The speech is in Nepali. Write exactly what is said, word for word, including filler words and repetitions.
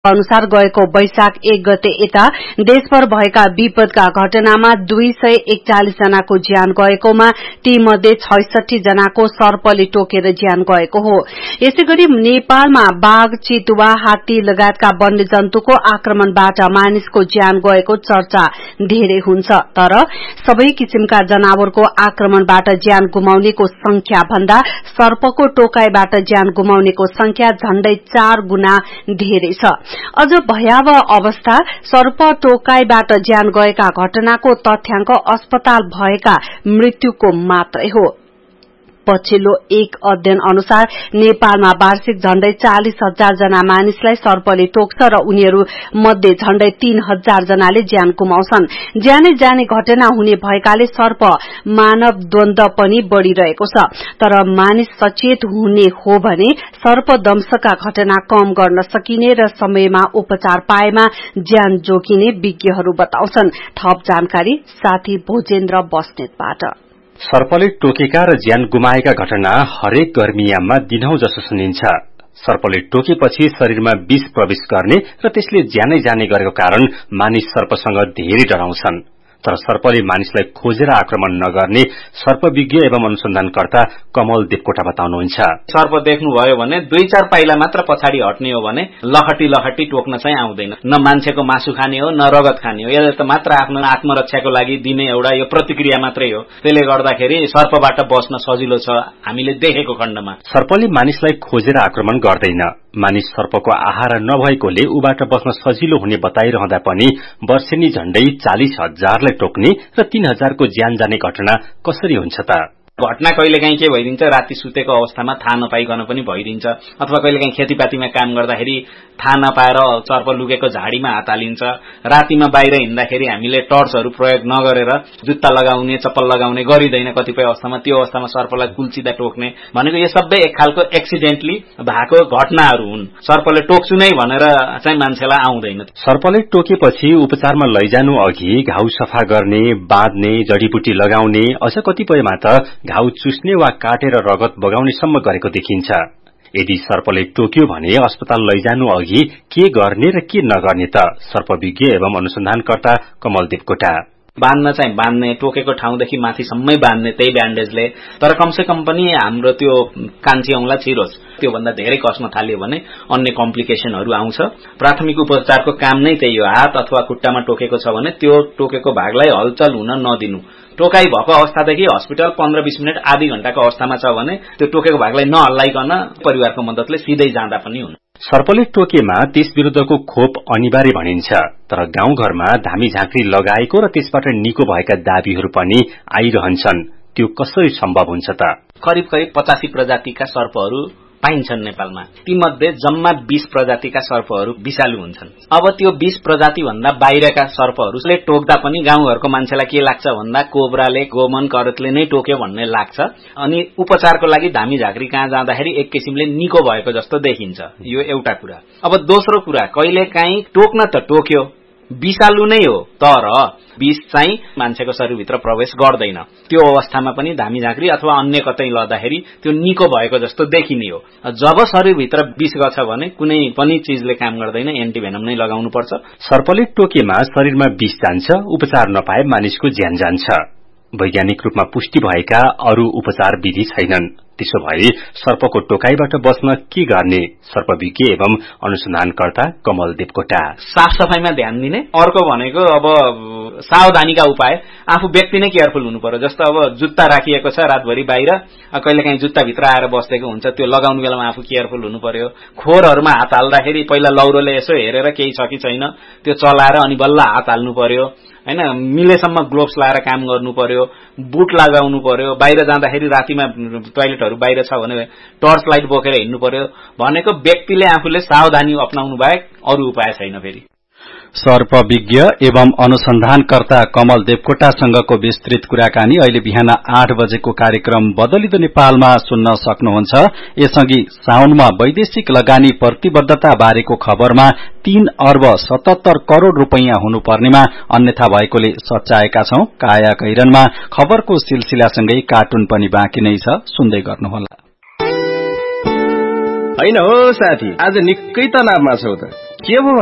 अनुसार गएको वैशाख एक गते यता देशभर भएका विपदका घटनामा दुई सय एकचालिस जनाको ज्यान गएकोमा ती मध्ये छैसठी जनाको सर्पले टोकेर ज्यान गएको हो। यसैगरी नेपालमा बाघ, चितुवा, हात्ती लगायतका वन्यजन्तुको आक्रमणबाट मानिसको ज्यान गएको चर्चा धेरै हुन्छ, तर सबै किसिमका जनावरको आक्रमणबाट ज्यान गुमाउनेको संख्या भन्दा सर्पको टोकाईबाट ज्यान गुमाउनेको संख्या झण्डै चार गुणा धेरै छ। अझ भयावह अवस्था सर्प टोकाईबाट ज्यान गएका घटनाको तथ्याङ्क अस्पताल भएका मृत्युको मात्रै हो। पछिल्लो एक अध्ययन अनुसार नेपालमा वार्षिक झण्डै चालिस हजार जना मानिसलाई सर्पले टोक्छ र उनीहरू मध्ये झण्डै तीन हजार जनाले ज्यान गुमाउँछन्। ज्यानै जाने घटना हुने भएकाले सर्प मानव द्वन्द पनि बढ़िरहेको छ। तर मानिस सचेत हुने हो भने सर्प दंशका घटना कम गर्न सकिने र समयमा उपचार पाएमा ज्यान जोगिने विज्ञहरू बताउँछन्। थप जानकारी साथी भोजेन्द्र बस्नेतबाट। सर्पले टोकेका र ज्यान गुमाएका घटना हरेक गर्मीयाममा दिनौं जसो सुनिन्छ। सर्पले टोकेपछि शरीरमा विष प्रवेश गर्ने र त्यसले ज्यानै जाने गरेको कारण मानिस सर्पसँग धेरै डराउँछन्। तर सर्पले मानिसलाई खोजेर आक्रमण नगर्ने सर्पविज्ञ एवं अनुसन्धानकर्ता कमल देवकोटा बताउनुहुन्छ। सर्प देख्नुभयो भने दुई चार पाइला मात्र पछाडि हट्ने हो भने लखटी लखटी टोक्न चाहिँ आउँदैन। न मान्छेको मासु खाने हो न रगत खाने हो, यसले त मात्र आफ्नो आत्मरक्षाको लागि दिने एउटा यो प्रतिक्रिया मात्रै हो। त्यसले गर्दाखेरि सर्पबाट बस्न सजिलो छ हामीले देखेको खण्डमा। सर्पले मानिसलाई खोजेर आक्रमण गर्दैन। मानिस सर्पको आहार नभएकोले उबाट बस्न सजिलो हुने बताइरहँदा पनि वर्षेनी झण्डै चालिस हजारलाई टोक्ने र तीन हजारको ज्यान जाने घटना कसरी हुन्छ त? घटना कहिलेकाहीँ के भइदिन्छ, राति सुतेको अवस्थामा थाहा नपाइकन पनि भइदिन्छ, अथवा कहिलेकाहीँ खेतीपातीमा काम गर्दाखेरि थाहा नपाएर सर्प लुकेको झाडीमा हात हालिन्छ। रातिमा बाहिर हिँड्दाखेरि हामीले टर्चहरू प्रयोग नगरेर जुत्ता लगाउने, चप्पल लगाउने गरिँदैन कतिपय अवस्थामा। त्यो अवस्थामा सर्पलाई कुल्चिँदा टोक्ने भनेको यो सबै एक खालको एक्सिडेन्टली भएको घटनाहरू हुन्। सर्पले टोक्छु नै भनेर चाहिँ मान्छेलाई आउँदैन। सर्पले टोकेपछि उपचारमा लैजानु अघि घाउ सफा गर्ने, बाँध्ने, जडीबुटी लगाउने, अझ कतिपयमा त घाउ चुस्ने वा काटेर रगत बगाउनेसम्म गरेको देखिन्छ। यदि सर्पले टोक्यो भने अस्पताल लैजानु अघि के गर्ने र के नगर्ने त? सर्पविज्ञ एवं अनुसन्धानकर्ता कमल देवकोटा। बाँध्न चाहिँ बाँध्ने, टोकेको ठाउँदेखि माथिसम्मै बाँध्ने त्यही ब्यान्डेजले, तर कमसे कम पनि हाम्रो त्यो कान्छी औंला छिरोस्। त्योभन्दा धेरै कस्न थाल्यो भने अन्य कम्प्लिकेशनहरू आउँछ। प्राथमिक उपचारको काम नै त्यही हो। हात अथवा खुट्टामा टोकेको छ भने त्यो टोकेको भागलाई हलचल हुन नदिनु। टोकाई भएको अवस्थादेखि अस्पताल पन्ध्र बीस मिनट आधी घण्टाको अवस्थामा छ भने त्यो टोकेको भागलाई नहल्लाइकन परिवारको मद्दतले सिधै जाँदा पनि हुन्छ। सर्पले टोकेमा त्यस विरुद्धको खोप अनिवार्य भनिन्छ, तर गाउँघरमा धामी झाँक्री लगाएको र त्यसबाट निको भएका दाबीहरू पनि आइरहन्छन्। त्यो कसरी सम्भव हुन्छ त? करिब करिब पचासी प्रजातिका सर्पहरू पाइन्छन् नेपालमा। तीमध्ये जम्मा बीस प्रजातिका सर्पहरू विषालु हुन्छन्। अब त्यो बीस प्रजाति भन्दा बाहिरका सर्पहरूले टोक्दा पनि गाउँघरको मान्छेलाई के लाग्छ भन्दा कोब्राले, गोमन, करतले नै टोक्यो भन्ने लाग्छ। अनि उपचारको लागि धामी झाँक्री कहाँ जाँदाखेरि एक किसिमले निको भएको जस्तो देखिन्छ। यो एउटा कुरा। अब दोस्रो कुरा, कहिलेकाहीँ टोक्न त टोक्यो, विषालु नै हो, तर विष चाहिँ मान्छेको शरीरभित्र प्रवेश गर्दैन। त्यो अवस्थामा पनि धामी झाँक्री अथवा अन्य कतै लड्दाखेरि त्यो निको भएको जस्तो देखिने हो। जब शरीरभित्र विष गछ भने कुनै पनि चीजले काम गर्दैन, एन्टिभेनम नै लगाउनु पर्छ। सर्पले टोकेमा शरीरमा विष जान्छ, उपचार नपाए मानिसको ज्यान जान्छ। वैज्ञानिक रूपमा पुष्टि भएका अरू उपचार विधि छैनन्। त्यसो भए सर्पको टोकाईबाट बस्न के गर्ने? सर्पविज्ञ एवं अनुसन्धानकर्ता कमल देवकोटा। साफ सफाईमा ध्यान दिने। अर्को भनेको अब सावधानीका उपाय, आफू व्यक्ति नै केयरफुल हुनु पर्यो। जस्तो अब जुत्ता राखिएको छ रातभरि बाहिर, कहिलेकाहीँ जुत्ता भित्र आएर बसेको हुन्छ, त्यो लगाउनु बेलामा आफू केयरफुल हुनु पर्यो। खोरहरूमा हात हाल्दाखेरि पहिला लौरोले यसो हेरेर केही छ कि छैन त्यो चलाएर अनि बल्ल हात हाल्नु पर्यो हैन। मिलेसम्म ग्लोभ्स लाएर काम गर्नु पर्यो, बुट लगाउनु पर्यो। बाहिर जाँदाखेरि रातिमा टोयलेटहरू बाहिर छ भने टर्च लाइट बोकेर हिँड्नु पर्यो। भनेको व्यक्तिले आफूले सावधानी अपनाउनु बाहेक अरू उपाय छैन। फेरि सर्पविज्ञ एवं अनुसन्धानकर्ता कमल देवकोटासँगको विस्तृत कुराकानी अहिले बिहान आठ बजेको कार्यक्रम बदलिदो नेपालमा सुन्न सक्नुहुन्छ। यसअघि साउनमा वैदेशिक लगानी प्रतिबद्धता बारेको खबरमा तीन अर्ब सतहत्तर करोड़ रूपैयाँ हुनुपर्नेमा अन्यथा भएकोले सच्याएका छौं। काया कैरनमा खबरको सिलसिलासँगै कार्टुन पनि बाँकी नै छ, सुन्दै गर्नुहोला। हैन हो साथी, आज निकै तनावमा छौ त। के भयो